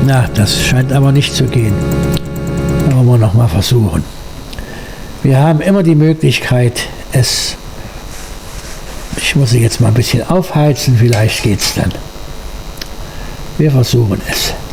Na, das scheint aber nicht zu gehen. Da wollen wir noch mal versuchen. Wir haben immer die Möglichkeit, ich muss sie jetzt mal ein bisschen aufheizen, vielleicht geht's dann. Wir versuchen es.